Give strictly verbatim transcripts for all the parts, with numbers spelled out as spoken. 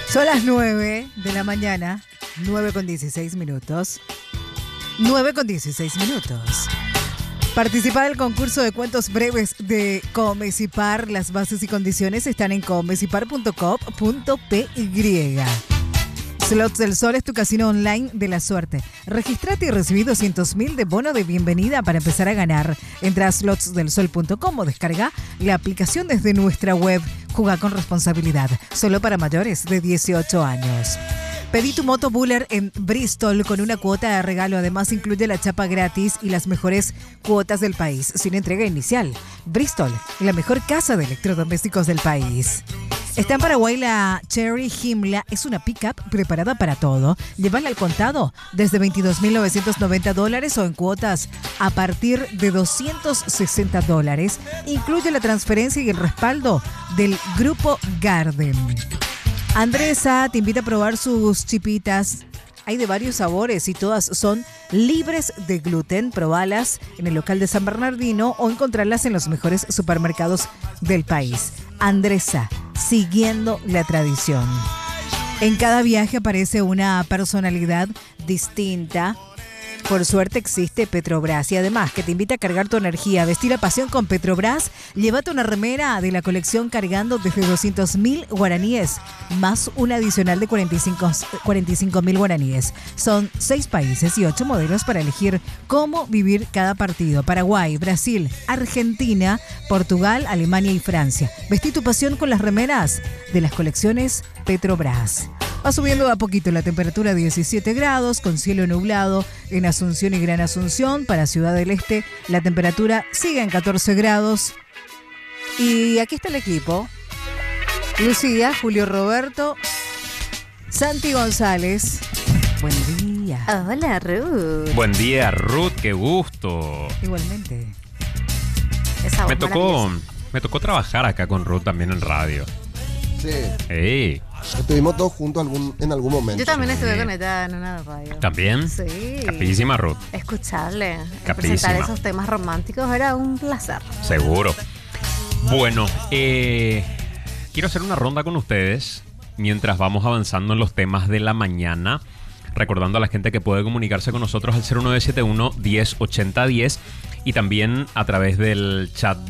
Son las nueve de la mañana, nueve con dieciséis minutos. nueve con dieciséis minutos. Participa del concurso de cuentos breves de Comecipar. Las bases y condiciones están en comecipar punto com punto p y. Slots del Sol es tu casino online de la suerte. Regístrate y recibí doscientos mil de bono de bienvenida para empezar a ganar. Entra a slots del sol punto com o descarga la aplicación desde nuestra web. Juega con responsabilidad. Solo para mayores de dieciocho años. Pedí tu moto Buller en Bristol con una cuota de regalo. Además incluye la chapa gratis y las mejores cuotas del país, sin entrega inicial. Bristol, la mejor casa de electrodomésticos del país. Está en Paraguay la Cherry Himla. Es una pickup preparada para todo. Llévala al contado desde veintidós mil novecientos noventa dólares o en cuotas a partir de doscientos sesenta dólares. Incluye la transferencia y el respaldo del Grupo Garden. Andresa te invita a probar sus chipitas. Hay de varios sabores y todas son libres de gluten. Probalas en el local de San Bernardino o encontrarlas en los mejores supermercados del país. Andresa, siguiendo la tradición. En cada viaje aparece una personalidad distinta. Por suerte existe Petrobras y además que te invita a cargar tu energía, vestir la pasión con Petrobras. Llévate una remera de la colección cargando desde doscientos mil guaraníes, más un adicional de cuarenta y cinco mil guaraníes. Son seis países y ocho modelos para elegir cómo vivir cada partido. Paraguay, Brasil, Argentina, Portugal, Alemania y Francia. Vestí tu pasión con las remeras de las colecciones Petrobras. Va subiendo de a poquito la temperatura, diecisiete grados, con cielo nublado en Asunción y Gran Asunción. Para Ciudad del Este, la temperatura sigue en catorce grados. Y aquí está el equipo. Lucía, Julio Roberto, Santi González. Buen día. Hola, Ruth. Buen día, Ruth, qué gusto. Igualmente. Esa voz Me tocó, maravillosa. me tocó trabajar acá con Ruth también en radio. Sí. Ey, Estuvimos todos juntos algún, en algún momento. Yo también estuve Sí. conectada en una radio. ¿también? Sí. Capísima, Ruth. Escucharle, Capísima. presentar esos temas románticos era un placer. Seguro. Bueno, eh, quiero hacer una ronda con ustedes mientras vamos avanzando en los temas de la mañana. Recordando a la gente que puede comunicarse con nosotros al cero nueve siete uno, diez ochenta diez y también a través del chat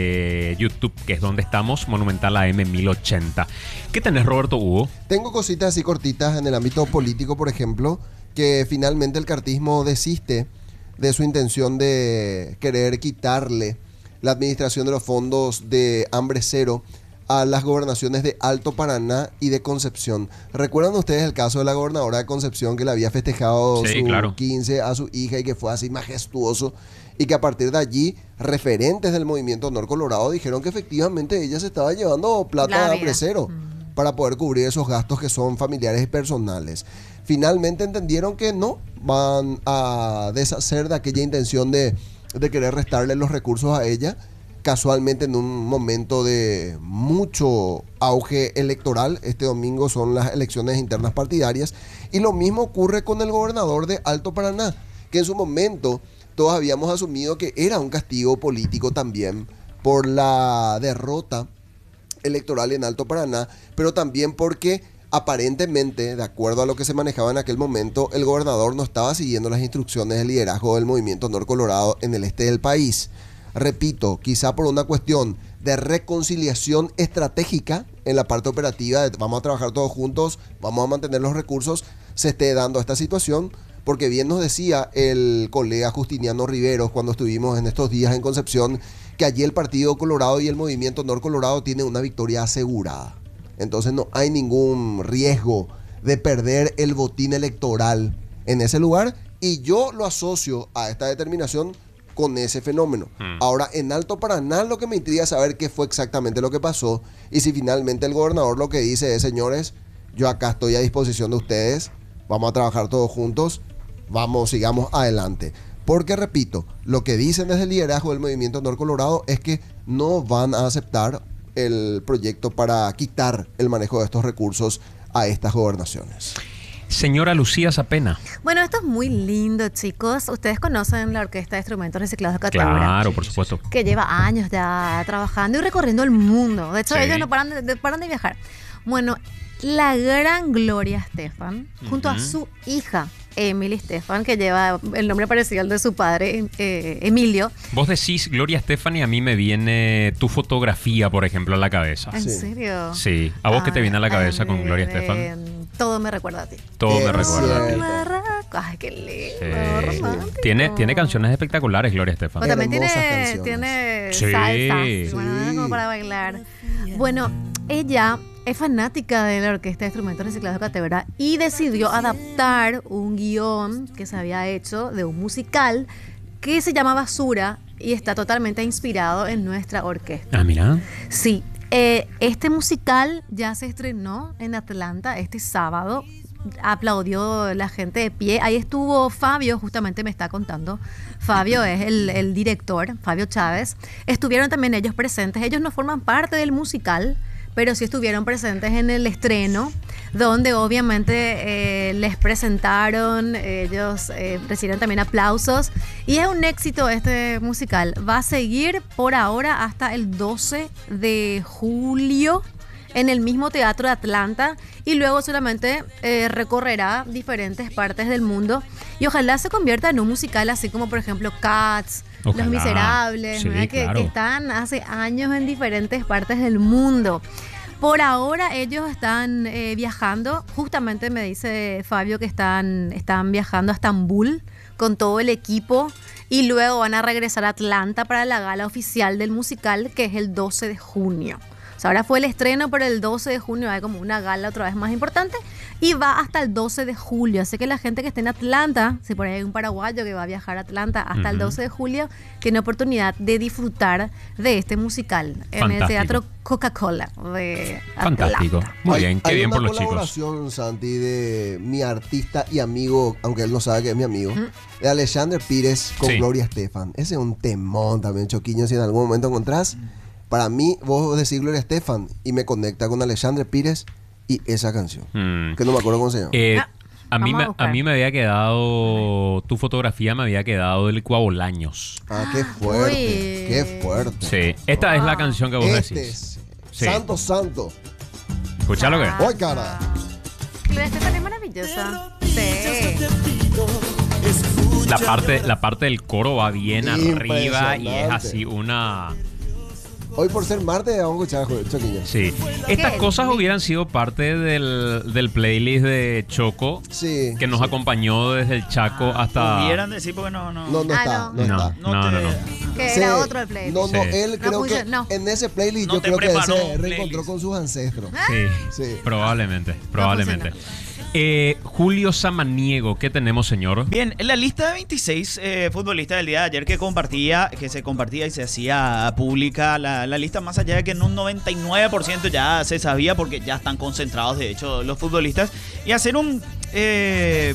de YouTube, que es donde estamos, Monumental A M mil ochenta. ¿Qué tenés, Roberto Hugo? Tengo cositas así cortitas en el ámbito político, por ejemplo, que finalmente el cartismo desiste de su intención de querer quitarle la administración de los fondos de Hambre Cero a las gobernaciones de Alto Paraná y de Concepción. ¿Recuerdan ustedes el caso de la gobernadora de Concepción que le había festejado Sí, su claro. quince a su hija y que fue así majestuoso? Y que a partir de allí, referentes del movimiento Honor Colorado dijeron que efectivamente ella se estaba llevando plata La de vida. Hambre Cero Mm. para poder cubrir esos gastos que son familiares y personales. Finalmente entendieron que no van a deshacer de aquella intención de, de querer restarle los recursos a ella, casualmente en un momento de mucho auge electoral. Este domingo son las elecciones internas partidarias y lo mismo ocurre con el gobernador de Alto Paraná, que en su momento todos habíamos asumido que era un castigo político también por la derrota electoral en Alto Paraná, pero también porque aparentemente, de acuerdo a lo que se manejaba en aquel momento, el gobernador no estaba siguiendo las instrucciones del liderazgo del movimiento Honor Colorado en el este del país. Repito, quizá por una cuestión de reconciliación estratégica en la parte operativa, de vamos a trabajar todos juntos, vamos a mantener los recursos, se esté dando esta situación, porque bien nos decía el colega Justiniano Riveros cuando estuvimos en estos días en Concepción, que allí el Partido Colorado y el Movimiento Honor Colorado tienen una victoria asegurada. Entonces no hay ningún riesgo de perder el botín electoral en ese lugar, y yo lo asocio a esta determinación con ese fenómeno. Hmm. Ahora, en Alto Paraná lo que me intriga es saber qué fue exactamente lo que pasó y si finalmente el gobernador lo que dice es: señores, yo acá estoy a disposición de ustedes, vamos a trabajar todos juntos, vamos, sigamos adelante. Porque, repito, lo que dicen desde el liderazgo del Movimiento Honor Colorado es que no van a aceptar el proyecto para quitar el manejo de estos recursos a estas gobernaciones. Señora Lucía Zapena. Bueno, esto es muy lindo, chicos. Ustedes conocen la Orquesta de Instrumentos Reciclados de Catabra. Claro, por supuesto. Que lleva años ya trabajando y recorriendo el mundo. De hecho, Sí. ellos no paran de, de- paran de viajar. Bueno, la gran Gloria Estefan, junto Ujú. a su hija Emily Estefan, que lleva el nombre parecido al de su padre, eh, Emilio. Vos decís Gloria Estefan y a mí me viene tu fotografía, por ejemplo, a la cabeza. ¿En Sí. serio? Sí. ¿A vos qué te viene a la cabeza con mí Gloria me- Estefan? Todo me recuerda a ti. Todo me Es recuerda a ti. cierto. Me recuerda- Ay, qué lindo, Sí. romántico. Tiene, tiene canciones espectaculares, Gloria Pero Estefan. también tiene, Hermosas canciones. tiene Sí. salsa, bueno, Sí. como para bailar. Bueno, ella es fanática de la Orquesta de Instrumentos Reciclados de Catebra y decidió adaptar un guión que se había hecho de un musical que se llama Basura y está totalmente inspirado en nuestra orquesta. Ah, mira. Sí, eh, este musical ya se estrenó en Atlanta este sábado. Aplaudió la gente de pie. Ahí estuvo Fabio, justamente me está contando. Fabio es el, el director, Fabio Chávez. Estuvieron también ellos presentes. Ellos no forman parte del musical, pero sí estuvieron presentes en el estreno, donde obviamente eh, les presentaron, ellos eh, recibieron también aplausos. Y es un éxito este musical. Va a seguir por ahora hasta el doce de julio en el mismo teatro de Atlanta y luego solamente eh, recorrerá diferentes partes del mundo y ojalá se convierta en un musical así como por ejemplo Cats, Ojalá. Los Miserables, Sí, ¿verdad? que, claro. que están hace años en diferentes partes del mundo. Por ahora ellos están eh, viajando, justamente me dice Fabio que están, están viajando a Estambul con todo el equipo y luego van a regresar a Atlanta para la gala oficial del musical que es el doce de junio. O sea, ahora fue el estreno, pero el doce de junio hay como una gala otra vez más importante y va hasta el doce de julio. Así que la gente que esté en Atlanta, si por ahí hay un paraguayo que va a viajar a Atlanta hasta el Ujú. doce de julio, tiene oportunidad de disfrutar de este musical en el Fantástico. Teatro Coca-Cola de Fantástico. Atlanta. Muy Hay- bien, qué hay bien una por los chicos. colaboración, Santi, de mi artista y amigo, aunque él no sabe que es mi amigo, de Alexander Pires con Sí. Gloria Estefan. Ese es un temón también, Choquiño, si en algún momento encontrás. Para mí, vos decís Gloria Estefan y me conecta con Alexander Pires y esa canción, Mm. que no me acuerdo cómo se llama. Eh, Ah, a, mí vamos a me, a buscar. mí me había quedado, tu fotografía me había quedado del Cuabolaños. Ah, qué fuerte, Uy. qué fuerte. Sí, esta es la canción que vos Este decís. es Sí. Santo, Santo. Escuchá lo que. ¡Ay, cara! Gloria Estefan es maravillosa. Sí. La parte, la parte del coro va bien arriba y es Impresionante. así una... Hoy por ser martes vamos a escuchar jo- Choquiño. Sí. Estas ¿Qué? cosas hubieran sido parte del, del playlist de Choco, Sí. que nos acompañó desde el Chaco hasta... Pudieran decir porque no, no. No, no Ah, está, no. no, No, está. no, no, no. Que Sí. era otro el playlist. No, no, Sí. él No creo que funcionó. en ese playlist No yo te creo que él preparó se un reencontró playlist. con sus ancestros. Sí, Sí. probablemente, probablemente. funcionó. Eh, Julio Samaniego, ¿qué tenemos, señor? Bien, en la lista de veintiséis eh, futbolistas del día de ayer que compartía, que se compartía y se hacía pública la, la lista, más allá de que en un noventa y nueve por ciento ya se sabía porque ya están concentrados de hecho los futbolistas, y hacer un eh,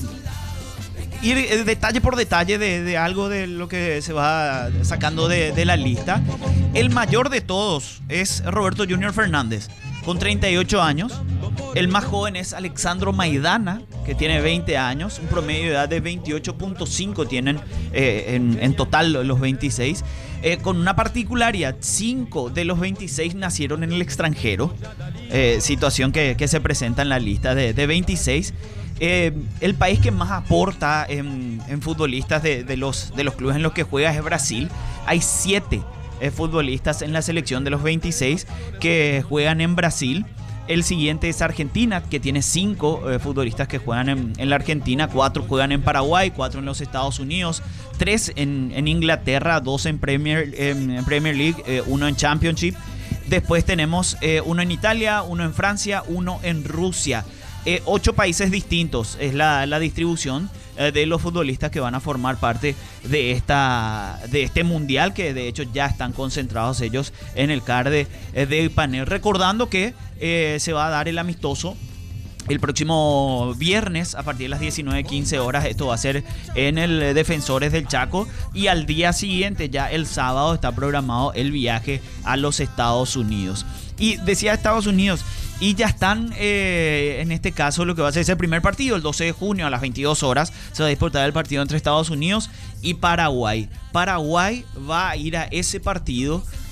ir eh, detalle por detalle de, de algo de lo que se va sacando de, de la lista. El mayor de todos es Roberto Junior Fernández, con treinta y ocho años. El más joven es Alexandro Maidana, que tiene veinte años. Un promedio de edad de veintiocho punto cinco tienen eh, en, en total los veintiséis. Eh, con una particularidad, cinco de los veintiséis nacieron en el extranjero. Eh, situación que, que se presenta en la lista de, de veintiséis. Eh, el país que más aporta en, en futbolistas de, de, los, de los clubes en los que juega es Brasil. Hay siete eh, futbolistas en la selección de los veintiséis que juegan en Brasil. El siguiente es Argentina, que tiene cinco eh, futbolistas que juegan en, en la Argentina. Cuatro juegan en Paraguay, cuatro en los Estados Unidos, tres en, en Inglaterra, dos en Premier, en Premier League, eh, uno en Championship. Después tenemos eh, uno en Italia, uno en Francia, uno en Rusia. Eh, ocho países distintos es la, la distribución eh, de los futbolistas que van a formar parte de, esta, de este mundial, que de hecho ya están concentrados ellos en el C A R de, eh, de Ipanel. Recordando que eh, se va a dar el amistoso el próximo viernes a partir de las diecinueve quince horas. Esto va a ser en el Defensores del Chaco, y al día siguiente, ya el sábado, está programado el viaje a los Estados Unidos. Y decía Estados Unidos, y ya están eh, en este caso lo que va a ser ese primer partido, el doce de junio a las veintidós horas se va a disputar el partido entre Estados Unidos y Paraguay. Paraguay va a ir a ese partido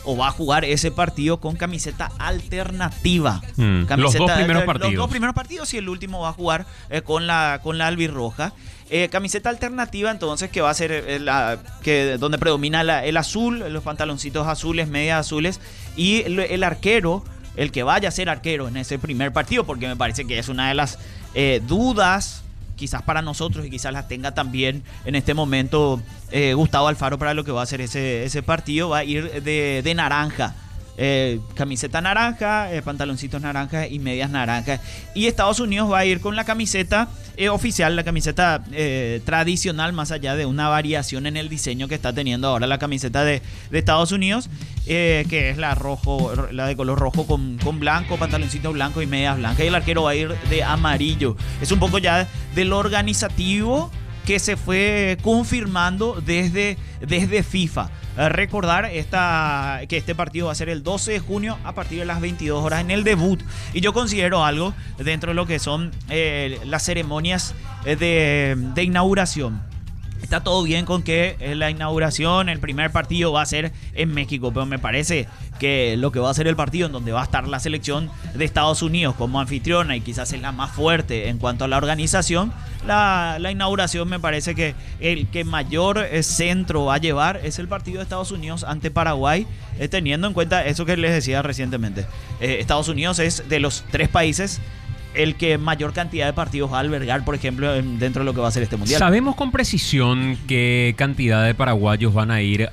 o va a jugar ese partido con camiseta alternativa. Mm, Camiseta, los dos primeros eh, partidos. Los dos primeros partidos y el último va a jugar eh, con la con la albirroja. Eh, camiseta alternativa, entonces, que va a ser eh, la que donde predomina la- el azul, los pantaloncitos azules, medias azules, y el, el arquero, el que vaya a ser arquero en ese primer partido, porque me parece que es una de las eh, dudas, quizás para nosotros y quizás las tenga también en este momento eh, Gustavo Alfaro para lo que va a ser ese, ese partido, va a ir de, de naranja. Eh, camiseta naranja, eh, pantaloncitos naranjas y medias naranjas. Y Estados Unidos va a ir con la camiseta eh, oficial, la camiseta eh, tradicional, más allá de una variación en el diseño que está teniendo ahora la camiseta de, de Estados Unidos, eh, que es la rojo, la de color rojo con, con blanco, pantaloncitos blancos y medias blancas. Y el arquero va a ir de amarillo. Es un poco ya de lo organizativo que se fue confirmando desde, desde FIFA. Eh, recordar esta, que este partido va a ser el doce de junio a partir de las veintidós horas en el debut. Y yo considero algo dentro de lo que son eh, las ceremonias eh, de, de inauguración. Está todo bien con que eh, la inauguración, el primer partido va a ser en México, pero me parece que lo que va a ser el partido en donde va a estar la selección de Estados Unidos como anfitriona y quizás es la más fuerte en cuanto a la organización, la, la inauguración me parece que el que mayor eh, centro va a llevar es el partido de Estados Unidos ante Paraguay, eh, teniendo en cuenta eso que les decía recientemente. Eh, Estados Unidos es de los tres países el que mayor cantidad de partidos va a albergar, por ejemplo, en- dentro de lo que va a ser este mundial. ¿Sabemos con precisión qué cantidad de paraguayos van a ir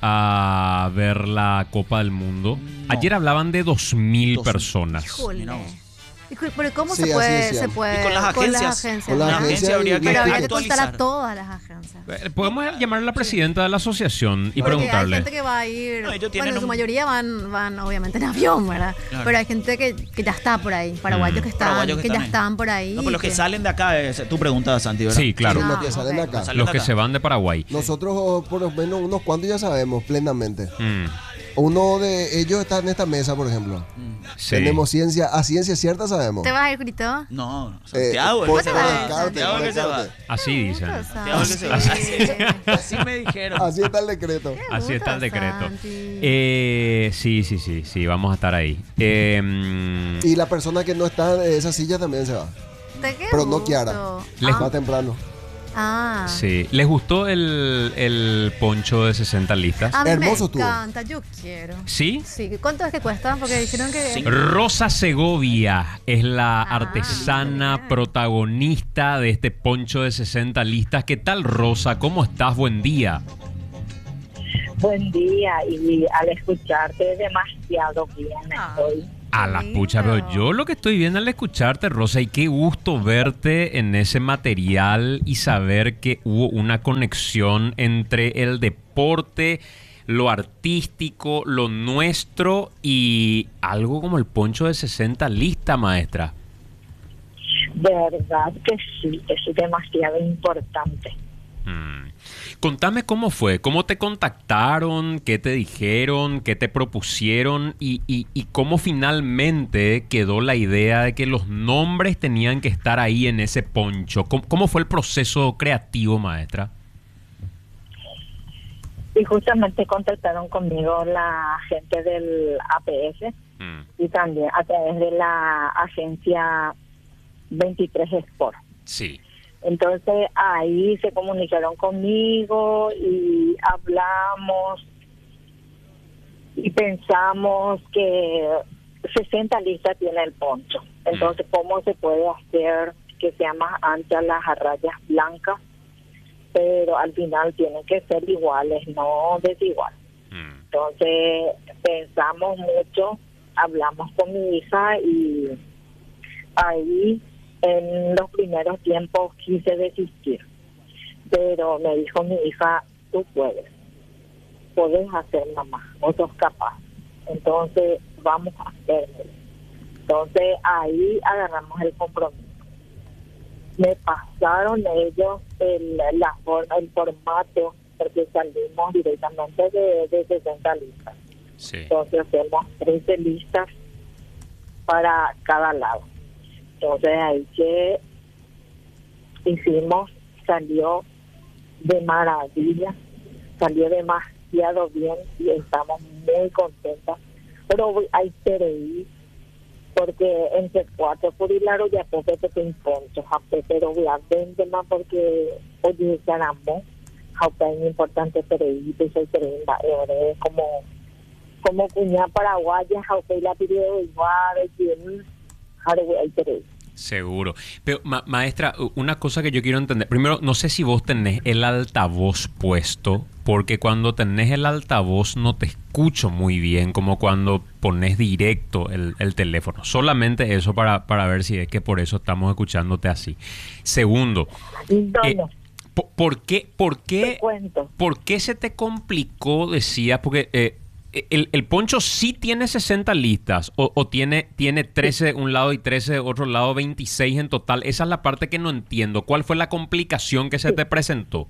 a ver la Copa del Mundo? No. Ayer hablaban de dos mil Dos mil. personas. Híjole. Mirá vos. Híjole, pero ¿cómo Sí, se así puede, decían. se puede Y con las agencias. agencias? Con las La ¿no? agencia agencias habría y- que Pero habría que actualizar. contar a todas las agencias. Eh, Podemos llamar a la presidenta de la asociación y Porque preguntarle. hay gente que va a ir, No, ellos bueno, tienen en su un- mayoría van, van obviamente en avión, ¿verdad? Claro. Pero hay gente que, que ya está por ahí, paraguayos Mm. que están, Paraguayos que que, ya están ahí. están por ahí. No, pero los que que- salen de acá, es tu pregunta, Santi, ¿verdad? Sí, claro. Sí, los Ah, que salen ok. de acá. Salen Los de que acá. se van de Paraguay. Nosotros, oh, por lo menos unos cuantos ya sabemos plenamente. Mm, Uno de ellos está en esta mesa, por ejemplo. sí. Tenemos ciencia, a ciencia cierta sabemos. ¿Te vas a ir, Curito? No, Eh, Santiago, el por- que se por va. descarte, Santiago el por que se va. descarte. Así dicen. Santiago el que se va. Así. Así, así me dijeron. Así está el decreto. Así está el decreto. Santi. Eh, sí, sí, sí, sí, vamos a estar ahí. Eh, mm, Y la persona que no está en esa silla también se va. ¿Te qué Pero no gusto? Kiara. Les- Ah, Más temprano. ah. sí. ¿Les gustó el, el poncho de sesenta listas? A mí Hermoso me estuvo. encanta, yo quiero. ¿Sí? Sí, ¿cuánto es que cuesta? Porque dijeron que... Sí. Rosa Segovia es la Ah, artesana bien. protagonista de este poncho de sesenta listas. ¿Qué tal, Rosa? ¿Cómo estás? Buen día. Buen día, y al escucharte demasiado bien Ah. estoy. A la lindo. pucha, pero yo lo que estoy viendo al escucharte, Rosa, y qué gusto verte en ese material y saber que hubo una conexión entre el deporte, lo artístico, lo nuestro y algo como el poncho de sesenta lista, maestra. De verdad que sí, es demasiado importante. Mm. Contame cómo fue, cómo te contactaron, qué te dijeron, qué te propusieron y, y- y cómo finalmente quedó la idea de que los nombres tenían que estar ahí en ese poncho. ¿Cómo, cómo fue el proceso creativo, maestra? Y justamente contactaron conmigo la gente del A P S Mm, y también a través de la agencia veintitrés Sport. sí. Entonces ahí se comunicaron conmigo y hablamos y pensamos que sesenta listas tiene el poncho. Entonces, ¿cómo se puede hacer que sea más ancha las rayas blancas? Pero al final tienen que ser iguales, no desiguales. Mm, Entonces pensamos mucho, hablamos con mi hija y ahí en los primeros tiempos quise desistir, pero me dijo mi hija, tú puedes, puedes hacer, mamá, vos sos capaz, entonces vamos a hacerlo. Entonces ahí agarramos el compromiso. Me pasaron ellos el, la forma, el formato, porque salimos directamente de, de sesenta listas. sí. Entonces hacemos trece listas para cada lado. Entonces ahí que hicimos, salió de maravilla, salió demasiado demasiado bien y estamos muy contentas. Pero hay que ir porque entre cuatro por el lado ya porque te te imponcho, pero voy a vender más porque oye ganamos, es importante pero y soy treinta euros como como cuñada paraguaya, y la pidió igual, bien, ahora voy a ir. Seguro. Pero, ma- maestra, una cosa que yo quiero entender. Primero, no sé si vos tenés el altavoz puesto, porque cuando tenés el altavoz no te escucho muy bien, como cuando pones directo el, el teléfono. Solamente eso para, para ver si es que por eso estamos escuchándote así. Segundo, No, eh, no. po- ¿por qué, por Te qué, cuento. por qué se te complicó, decías? Porque eh, el, el poncho sí tiene sesenta listas o, o tiene, tiene trece de un lado y trece de otro lado, veintiséis en total. Esa es la parte que no entiendo. ¿Cuál fue la complicación que se te presentó?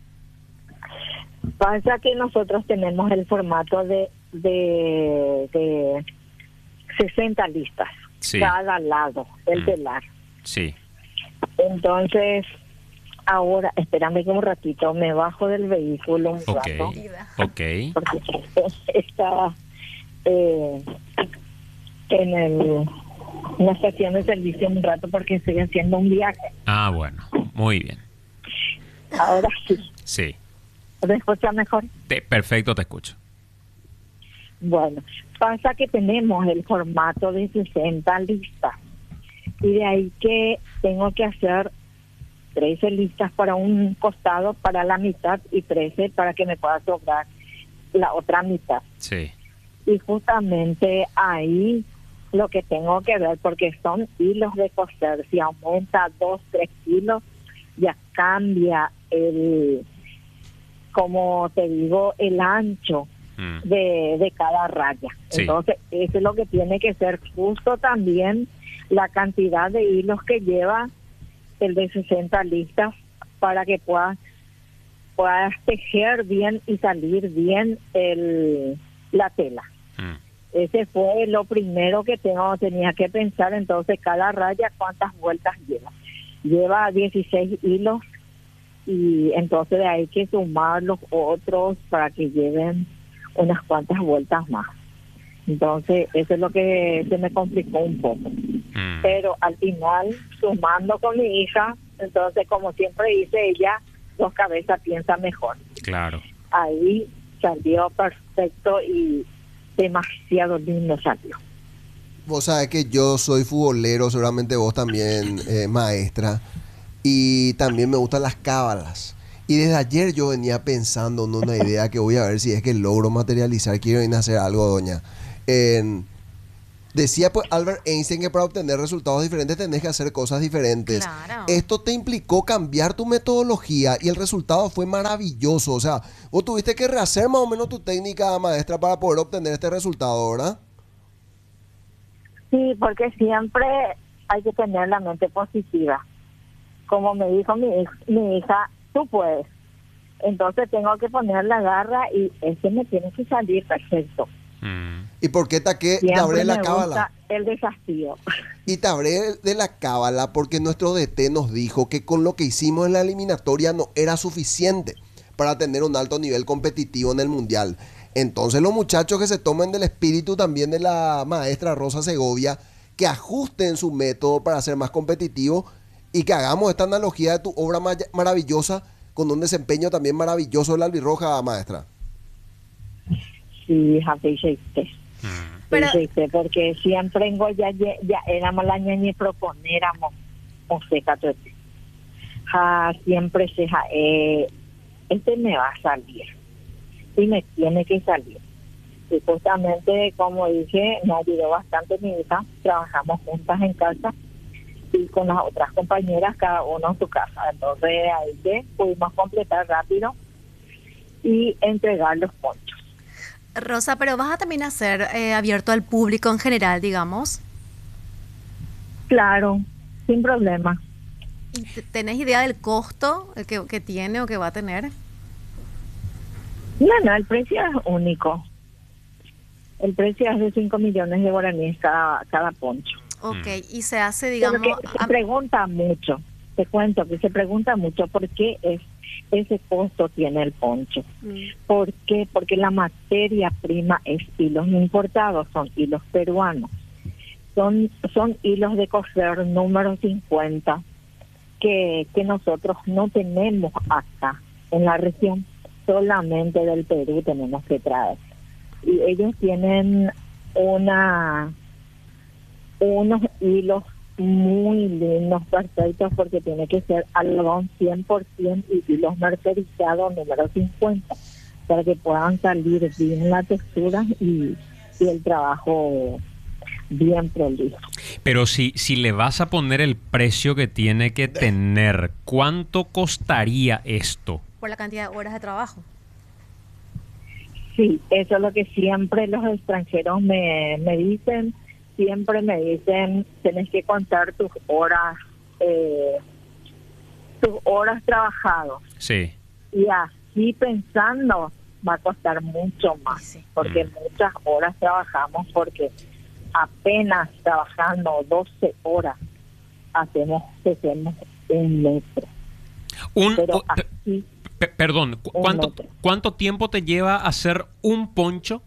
Pasa que nosotros tenemos el formato de, de, de sesenta listas, Sí. cada lado, el Mm. telar. Sí. Entonces, ahora, espérame que un ratito, me bajo del vehículo un Ok. rato, Ok. porque está eh, en el, una estación de servicio un rato porque estoy haciendo un viaje. Ah, bueno. Muy bien. Ahora sí, Sí. ¿me escucha mejor? Te- perfecto, te escucho. Bueno, pasa que tenemos el formato de sesenta listas y de ahí que tengo que hacer trece listas para un costado, para la mitad y trece para que me pueda sobrar la otra mitad. Sí. Y justamente ahí lo que tengo que ver, porque son hilos de coser, si aumenta dos, tres kilos, ya cambia el, como te digo, el ancho Mm. de, de cada raya. Sí. Entonces, eso es lo que tiene que ser justo también la cantidad de hilos que lleva el de sesenta listas para que puedas puedas tejer bien y salir bien el la tela. Mm. Ese fue lo primero que tengo tenía que pensar. Entonces, cada raya, ¿cuántas vueltas lleva? Lleva dieciséis hilos y entonces hay que sumar los otros para que lleven unas cuantas vueltas más. Entonces, eso es lo que se me complicó un poco. Mm. Pero al final, sumando con mi hija, entonces, como siempre dice ella, dos cabezas piensa mejor. Claro. Ahí salió perfecto y demasiado lindo salió. Vos sabés que yo soy futbolero, seguramente vos también, eh, maestra, y también me gustan las cábalas. Y desde ayer yo venía pensando en una idea que voy a ver si es que logro materializar. Quiero ir a hacer algo, doña. En- decía pues Albert Einstein que para obtener resultados diferentes tenés que hacer cosas diferentes. Claro. Esto te implicó cambiar tu metodología y el resultado fue maravilloso. O sea, vos tuviste que rehacer más o menos tu técnica, maestra, para poder obtener este resultado, ¿verdad? Sí, porque siempre hay que tener la mente positiva. Como me dijo mi, hij- mi hija, tú puedes. Entonces tengo que poner la garra y ese me tiene que salir perfecto. Mm. ¿Y por qué taqué, te Siempre habré la me cábala? gusta el desafío. Y te hablé de la cábala porque nuestro D T nos dijo que con lo que hicimos en la eliminatoria no era suficiente para tener un alto nivel competitivo en el Mundial. Entonces los muchachos que se tomen del espíritu también de la maestra Rosa Segovia, que ajusten su método para ser más competitivo y que hagamos esta analogía de tu obra ma- maravillosa con un desempeño también maravilloso de la albirroja, maestra. Sí, hija, te Mm. Pero- porque siempre en Goya ya, ya éramos la ñañe proponéramos o seca todo este. Ja, siempre se ja, eh, este me va a salir y me tiene que salir. Y justamente, como dije, me ayudó bastante mi hija, trabajamos juntas en casa y con las otras compañeras, cada uno en su casa. Entonces ahí que pudimos completar rápido y entregar los ponchos. Rosa, pero vas a también hacer eh, abierto al público en general, digamos. Claro, sin problema. ¿Y te- ¿Tenés idea del costo el que, que tiene o que va a tener? No, no, el precio es único. El precio es de cinco millones de guaraníes cada, cada poncho. Ok, y se hace, Pero digamos... que se a- pregunta mucho, te cuento que se pregunta mucho por qué es ese costo tiene el poncho. ¿Por qué? Porque la materia prima es hilos importados, son hilos peruanos. Son, son hilos de coser número cincuenta que, que nosotros no tenemos acá en la región, solamente del Perú tenemos que traer. Y ellos tienen una unos hilos muy lindos, perfectos, porque tiene que ser algodón cien por ciento y hilos mercerizados número cincuenta, para que puedan salir bien la textura y, y el trabajo bien prolijo. Pero si, si le vas a poner el precio que tiene que tener, ¿cuánto costaría esto? Por la cantidad de horas de trabajo. Sí, eso es lo que siempre los extranjeros me, me dicen. Siempre me dicen, tenés que contar tus horas, eh, tus horas trabajadas. Sí. Y así pensando va a costar mucho más, Sí. porque Mm. muchas horas trabajamos, porque apenas trabajando doce horas hacemos, hacemos un metro. Un, Pero o- pe- así, pe- perdón, ¿cu- un ¿cuánto, metro. ¿cuánto tiempo te lleva hacer un poncho?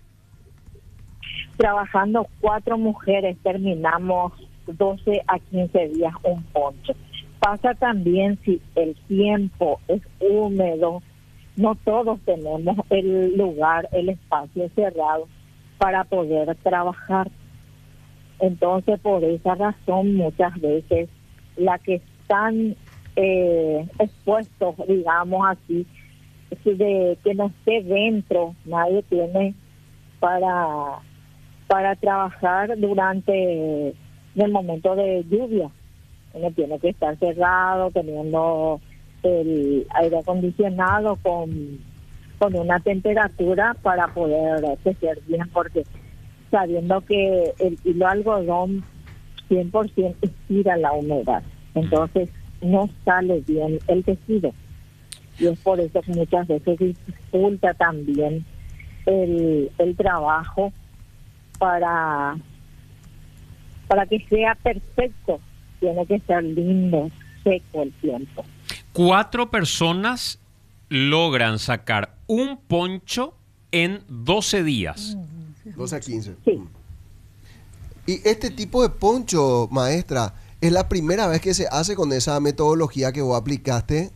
trabajando cuatro mujeres, terminamos doce a quince días un poncho. Pasa también si el tiempo es húmedo, no todos tenemos el lugar, el espacio cerrado para poder trabajar. Entonces, por esa razón, muchas veces la que están eh, expuestos, digamos así, de que no esté dentro, nadie tiene para para trabajar durante el momento de lluvia. Uno tiene que estar cerrado, teniendo el aire acondicionado con, con una temperatura para poder tejer bien, porque sabiendo que el hilo algodón cien por ciento estira la humedad, entonces no sale bien el tejido. Y es por eso que muchas veces dificulta también el, el trabajo para para que sea perfecto. Tiene que ser lindo, seco el tiempo. Cuatro personas logran sacar un poncho en doce días. doce a quince. Sí. Y este tipo de poncho, maestra, ¿es la primera vez que se hace con esa metodología que vos aplicaste?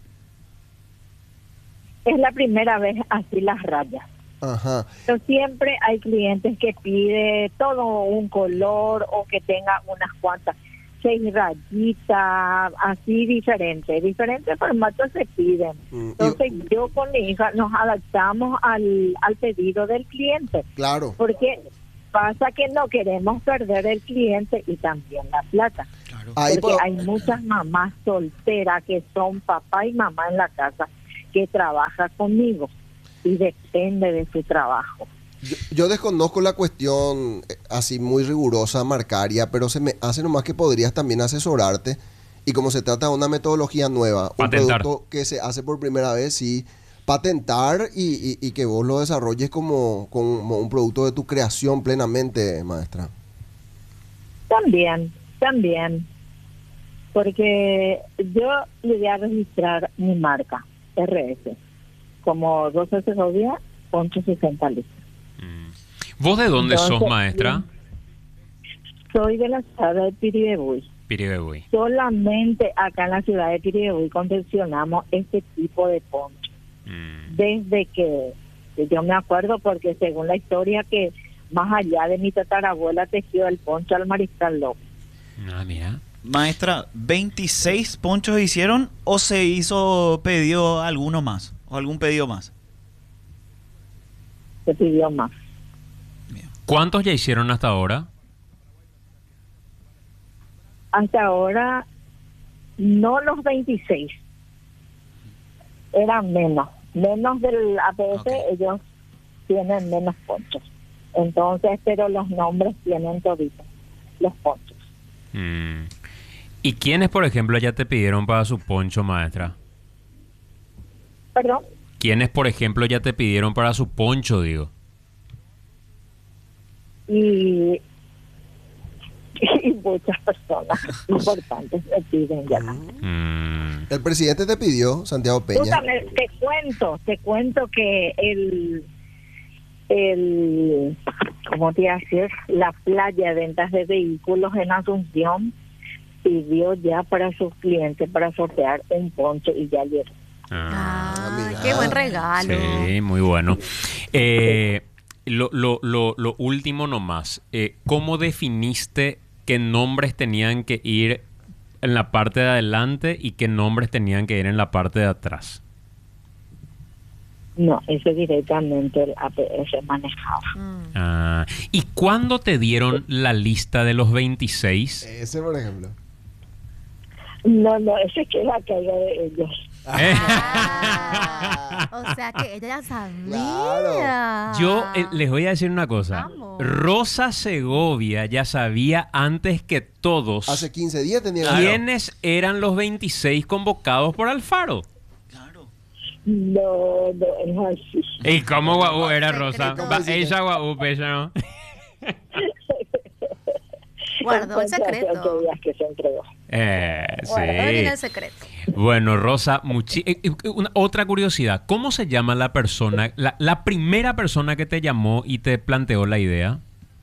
Es la primera vez así las rayas. Ajá. Pero siempre hay clientes que pide todo un color o que tenga unas cuantas, seis rayitas, así diferentes, diferentes formatos se piden. Mm, y- Entonces yo con mi hija nos adaptamos al, al pedido del cliente, Claro. porque pasa que no queremos perder el cliente y también la plata. Claro. Ahí Porque puedo- hay muchas mamás solteras que son papá y mamá en la casa que trabaja conmigo y depende de su trabajo. Yo, yo desconozco la cuestión eh, así muy rigurosa, marcaria, pero se me hace nomás que podrías también asesorarte. Y como se trata de una metodología nueva, Patentar. un producto que se hace por primera vez, sí, patentar y, y- y que vos lo desarrolles como, como un producto de tu creación plenamente, maestra. También, también, porque yo le voy a registrar mi marca, R S, como dos asesorías, poncho sesenta litros. ¿Vos de dónde sos, Entonces, maestra? Soy de la ciudad de Piribebuy. Piribebuy. Solamente acá en la ciudad de Piribebuy confeccionamos este tipo de poncho. Mm. Desde que, que yo me acuerdo, porque según la historia que más allá de mi tatarabuela tejió el poncho al Mariscal López. Ah, mira. Maestra, ¿veintiséis ponchos hicieron o se hizo pedido alguno más? ¿O algún pedido más? Se pidió más. ¿Cuántos ya hicieron hasta ahora? Hasta ahora, no los veintiséis. Eran menos. Menos del A P S, Ok. ellos tienen menos ponchos. Entonces, pero los nombres tienen toditos, los ponchos. Mm. ¿Y quiénes, por ejemplo, ya te pidieron para su poncho, maestra? Perdón. ¿Quiénes, por ejemplo, ya te pidieron para su poncho, digo? Y, y muchas personas importantes me piden ya. Mm. El presidente te pidió, Santiago Peña. Justamente, te cuento, te cuento que el, el, ¿cómo te iba a decir? La playa de ventas de vehículos en Asunción pidió ya para sus clientes para sortear un poncho y ya llegó. Ah, Ah, mira. qué buen regalo. sí, muy bueno. Eh, lo, lo, lo, lo último nomás. Eh, ¿Cómo definiste qué nombres tenían que ir en la parte de adelante y qué nombres tenían que ir en la parte de atrás? No, eso directamente el A P S manejaba. Mm. Ah, ¿y cuándo te dieron la lista de los veintiséis? Ese, por ejemplo. No, no, ese queda a cargo de ellos. Ah, o sea que ella ya sabía. Yo eh, les voy a decir una cosa. Vamos. Rosa Segovia ya sabía antes que todos Hace quince días tenía que... quiénes eran los veintiséis convocados por Alfaro. Claro. No, no, es así. ¿Y cómo guau era Rosa? Secreto. Va, ella guau, ella no. Guardó el Hace ocho secreto. días que se entregó. Eh, Guardó bien el sí. secreto. Bueno, Rosa, muchi- eh, eh, una- otra curiosidad. ¿Cómo se llama la persona, la, la primera persona que te llamó y te planteó la idea?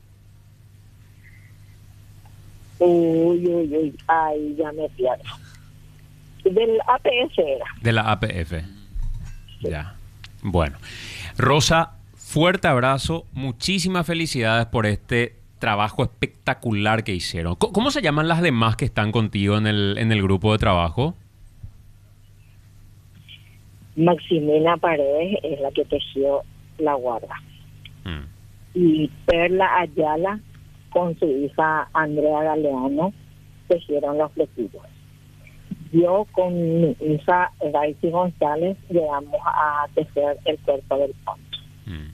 Uy, uy, uy, ay, ya me pierdo. Del A P S era. De la A P F. Ya. Bueno. Rosa, fuerte abrazo. Muchísimas felicidades por este trabajo espectacular que hicieron. Co- ¿Cómo se llaman las demás que están contigo en el, en el grupo de trabajo? Maximina Paredes es la que tejió la guarda. Mm. Y Perla Ayala con su hija Andrea Galeano tejieron los flequillos. Yo con mi hija Daisy González llegamos a tejer el cuerpo del poncho. Mm.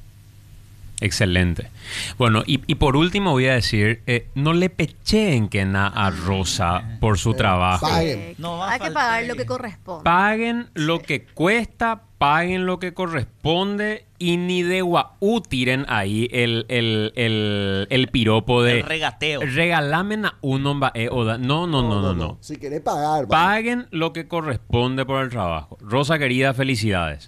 Excelente. Bueno, y, y por último voy a decir, eh, no le pecheen que na a Rosa por su trabajo. Paguen. Eh, No va a hay que faltar pagar ahí. lo que corresponde. Paguen lo que cuesta, paguen lo que corresponde y ni de guau tiren ahí el, el, el, el piropo de... El regateo. Regalamen a uno va- eh, o da- No, no, no, no, no. Si querés pagar, vale. Paguen lo que corresponde por el trabajo. Rosa, querida, felicidades.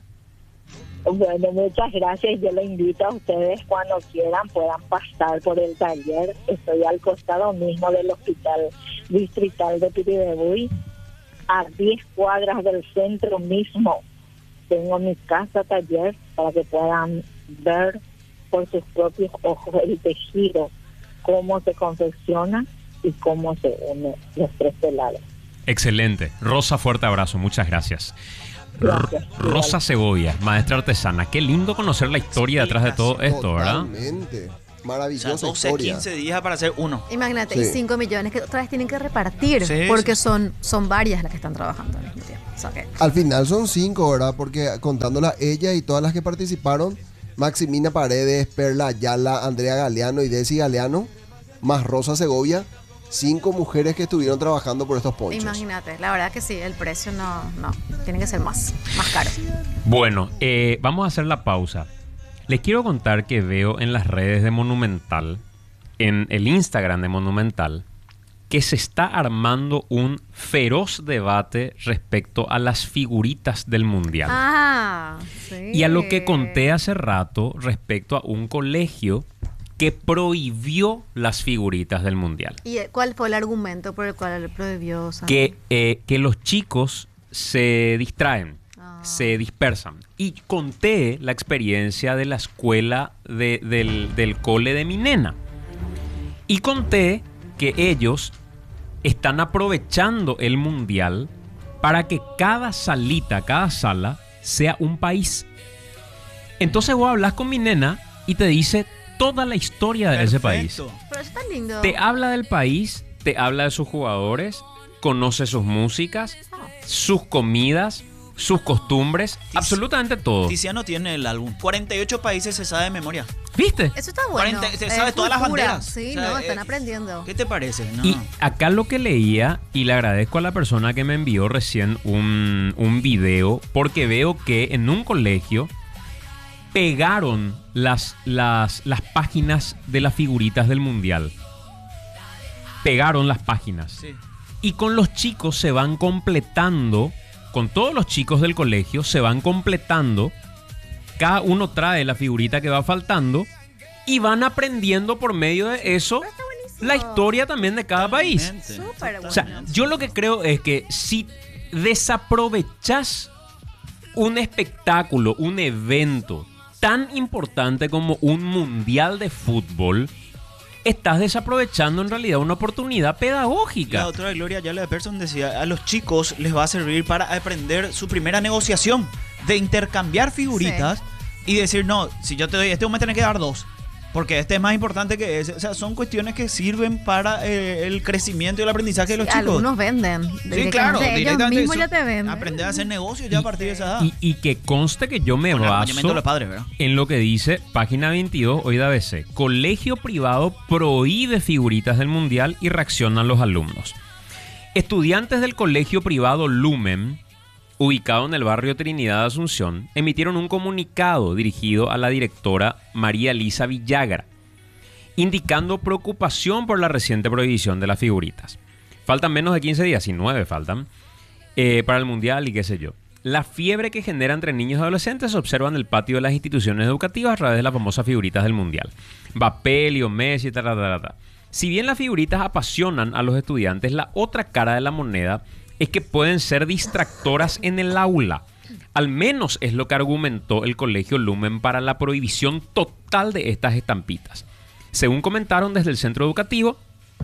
Bueno, muchas gracias. Yo le invito a ustedes cuando quieran puedan pasar por el taller. Estoy al costado mismo del Hospital Distrital de Piribebuy, a diez cuadras del centro mismo. Tengo mi casa taller para que puedan ver por sus propios ojos el tejido, cómo se confecciona y cómo se une los tres telares. Excelente. Rosa, fuerte abrazo. Muchas gracias. Gracias. R- Rosa Segovia, maestra artesana. Qué lindo conocer la historia detrás de todo esto, ¿verdad? Totalmente. O sea, Maravillosa doce, historia. quince días para hacer uno. Imagínate, Sí. y cinco millones que otra vez tienen que repartir Sí, porque sí. son, son varias las que están trabajando al mismo tiempo. O sea que- Al final son cinco, ¿verdad? Porque contándola ella y todas las que participaron, Maximina Paredes, Perla Ayala, Andrea Galeano y Desi Galeano, más Rosa Segovia, cinco mujeres que estuvieron trabajando por estos ponchos. Imagínate, la verdad que sí, el precio no, no, tiene que ser más, más caro. Bueno, eh, vamos a hacer la pausa. Les quiero contar que veo en las redes de Monumental, en el Instagram de Monumental, que se está armando un feroz debate respecto a las figuritas del Mundial. Ah, sí. Y a lo que conté hace rato respecto a un colegio que prohibió las figuritas del Mundial. ¿Y eh, cuál fue el argumento por el cual él prohibió? Santi? Que, eh, que los chicos se distraen, Ah. se dispersan. Y conté la experiencia de la escuela de- del, del cole de mi nena. Y conté que ellos están aprovechando el mundial para que cada salita, cada sala, sea un país. Entonces vos hablas con mi nena y te dice toda la historia de ese país. Perfecto. Pero eso está lindo. Te habla del país, te habla de sus jugadores, conoce sus músicas, sus comidas, sus costumbres, Tis- absolutamente todo. Tiziano tiene el álbum. cuarenta y ocho países se sabe de memoria. ¿Viste? Eso está bueno. cuarenta se Es sabe todas las cultura. banderas. Sí, O sea, no, están eh, aprendiendo. ¿Qué te parece? No. Y acá lo que leía, y le agradezco a la persona que me envió recién un, un video, porque veo que en un colegio pegaron las, las, las páginas de las figuritas del mundial. Pegaron las páginas. Sí. Y con los chicos se van completando, con todos los chicos del colegio se van completando, cada uno trae la figurita que va faltando y van aprendiendo por medio de eso la historia también de cada país. Súper O sea, yo lo que creo es que si desaprovechas un espectáculo, un evento tan importante como un mundial de fútbol, estás desaprovechando en realidad una oportunidad pedagógica. La doctora Gloria Ayala de Person decía, a los chicos les va a servir para aprender su primera negociación, de intercambiar figuritas y decir, no, si yo te doy este, vos me tenés que dar dos, porque este es más importante que ese. O sea, son cuestiones que sirven para eh, el crecimiento y el aprendizaje de los chicos. Algunos venden. Sí, claro, Ellos directamente mismos eso, ya te venden. aprender a hacer negocios ya a partir de esa edad. Y, y que conste que yo me Con el acompañamiento de baso los padres, ¿verdad? en lo que dice página veintidós hoy de A B C. Colegio privado prohíbe figuritas del mundial y reaccionan los alumnos. Estudiantes del colegio privado Lumen, ubicado en el barrio Trinidad de Asunción, emitieron un comunicado dirigido a la directora María Elisa Villagra, indicando preocupación por la reciente prohibición de las figuritas. Faltan menos de quince días, y nueve faltan, eh, para el mundial y qué sé yo. La fiebre que genera entre niños y adolescentes se observa en el patio de las instituciones educativas a través de las famosas figuritas del mundial. Mbappé, Leo Messi, ta, ta, ta, ta. Si bien las figuritas apasionan a los estudiantes, la otra cara de la moneda es que pueden ser distractoras en el aula. Al menos es lo que argumentó el Colegio Lumen para la prohibición total de estas estampitas. Según comentaron desde el centro educativo,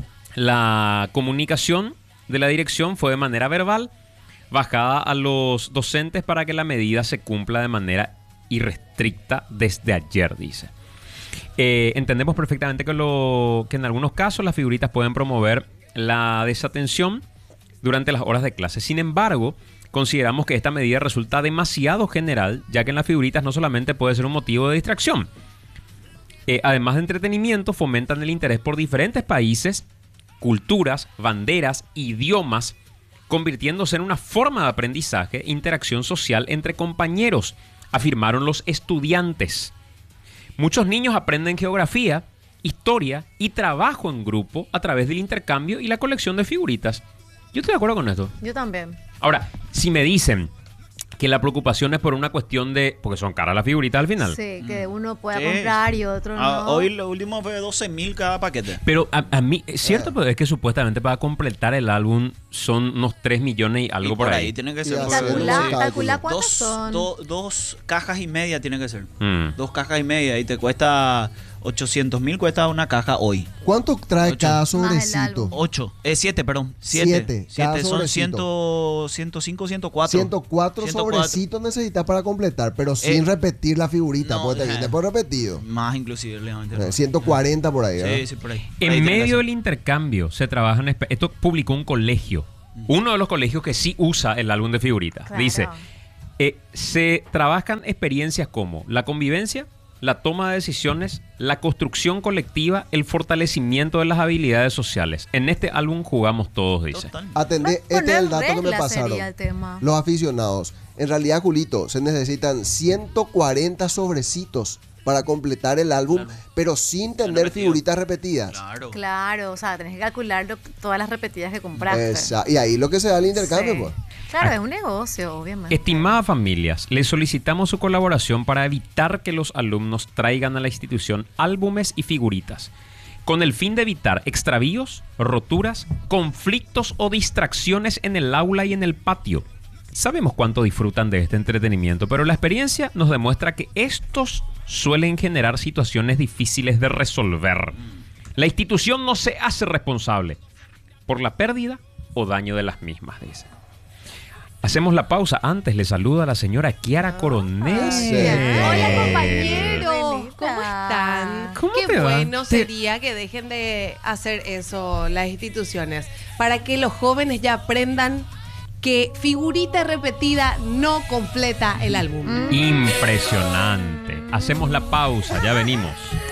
la comunicación de la dirección fue de manera verbal, bajada a los docentes para que la medida se cumpla de manera irrestricta desde ayer, dice. Eh, entendemos perfectamente que, lo, que en algunos casos las figuritas pueden promover la desatención durante las horas de clase. Sin embargo, consideramos que esta medida resulta demasiado general, ya que en las figuritas no solamente puede ser un motivo de distracción. Eh, además de entretenimiento, fomentan el interés por diferentes países, culturas, banderas, idiomas, convirtiéndose en una forma de aprendizaje e interacción social entre compañeros, afirmaron los estudiantes. Muchos niños aprenden geografía, historia y trabajo en grupo a través del intercambio y la colección de figuritas. Yo estoy de acuerdo con esto. Yo también. Ahora, si me dicen que la preocupación es por una cuestión de... Porque son caras las figuritas al final. Sí, que uno pueda Sí. comprar y otro Ah, no. hoy lo último fue doce mil cada paquete. Pero a, a mí... Es cierto, pero es que supuestamente para completar el álbum son unos tres millones y algo Y por, ahí. tiene que Y ser. hacer por- Calcula, cálculo. calcula cuántos dos, son. do- dos cajas y media tiene que ser. Mm. Dos cajas y media y te cuesta ochocientos mil, cuesta una caja hoy. ¿Cuánto trae Ocho. cada Más el sobrecito? álbum. Ocho, eh, siete, perdón. Siete. Siete, cada Siete son sobrecito. ciento, ciento cinco, ciento cuatro. ciento cuatro sobrecitos necesitas para completar, pero sin Eh, repetir la figurita, no, porque te eh. viene por repetido. Más inclusive, legalmente. Eh, ciento cuarenta por ahí, ¿verdad? Sí, sí, por ahí. Por ahí En tiene que medio ser. del intercambio se trabajan... espe- Esto publicó un colegio. Uno de los colegios que sí usa el álbum de figuritas. Claro. Dice, eh, se trabajan experiencias como la convivencia, la toma de decisiones, la construcción colectiva, el fortalecimiento de las habilidades sociales. En este álbum jugamos todos, dice. Total. Atendé, este es Poner el dato que me reglas pasaron. sería el tema. Los aficionados. En realidad, Julito, se necesitan ciento cuarenta sobrecitos para completar el álbum, Claro. pero sin tener repetido. figuritas repetidas. Claro. Claro, o sea, tenés que calcular lo- todas las repetidas que compraste. Esa- y ahí lo que se da el intercambio, Sí. pues. Claro, es un negocio, obviamente. Estimadas familias, les solicitamos su colaboración para evitar que los alumnos traigan a la institución álbumes y figuritas, con el fin de evitar extravíos, roturas, conflictos o distracciones en el aula y en el patio. Sabemos cuánto disfrutan de este entretenimiento, pero la experiencia nos demuestra que estos suelen generar situaciones difíciles de resolver. La institución no se hace responsable por la pérdida o daño de las mismas, dice. Hacemos la pausa. Antes le saluda a la señora Kiara Coronel. Sí. Hola compañeros, Relita. ¿cómo están? ¿Cómo Qué te va? bueno Te- sería que dejen de hacer eso las instituciones, para que los jóvenes ya aprendan que figurita repetida no completa el álbum. Impresionante. Hacemos la pausa, ya venimos.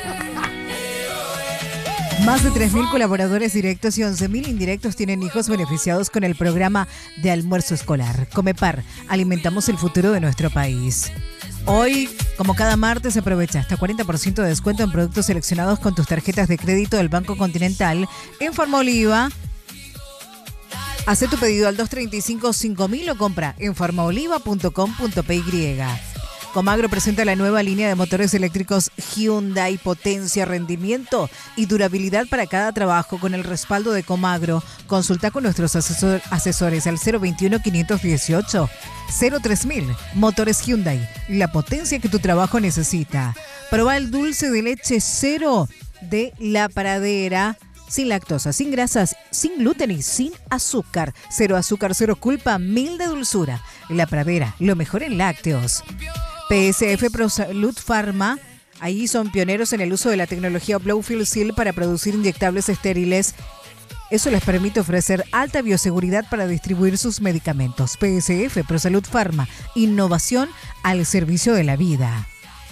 Más de tres mil colaboradores directos y once mil indirectos tienen hijos beneficiados con el programa de almuerzo escolar. Comepar, alimentamos el futuro de nuestro país. Hoy, como cada martes, aprovecha hasta cuarenta por ciento de descuento en productos seleccionados con tus tarjetas de crédito del Banco Continental en forma Oliva Haz tu pedido al dos treinta y cinco cinco mil o compra en farmaoliva punto com punto p y. Comagro presenta la nueva línea de motores eléctricos Hyundai, potencia, rendimiento y durabilidad para cada trabajo con el respaldo de Comagro. Consulta con nuestros asesor, asesores al cero veintiuno, quinientos dieciocho, cero tres mil. Motores Hyundai, la potencia que tu trabajo necesita. Proba el dulce de leche cero de La Pradera. Sin lactosa, sin grasas, sin gluten y sin azúcar. Cero azúcar, cero culpa, mil de dulzura. La Pradera, lo mejor en lácteos. P S F ProSalud Pharma, ahí son pioneros en el uso de la tecnología Blowfield Seal para producir inyectables estériles. Eso les permite ofrecer alta bioseguridad para distribuir sus medicamentos. P S F ProSalud Pharma, innovación al servicio de la vida.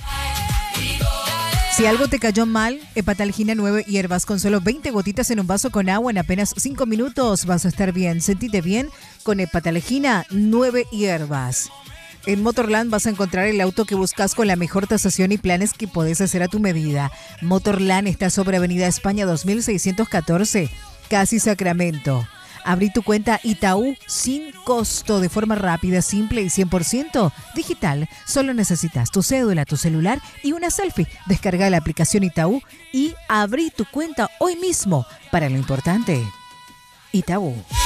Si algo te cayó mal, Hepatalgina nueve hierbas con solo veinte gotitas en un vaso con agua en apenas cinco minutos. Vas a estar bien, sentite bien con Hepatalgina nueve hierbas. En Motorland vas a encontrar el auto que buscas con la mejor tasación y planes que podés hacer a tu medida. Motorland está sobre Avenida España dos mil seiscientos catorce, casi Sacramento. Abrí tu cuenta Itaú sin costo, de forma rápida, simple y cien por ciento digital. Solo necesitas tu cédula, tu celular y una selfie. Descarga la aplicación Itaú y abrí tu cuenta hoy mismo. Para lo importante, Itaú.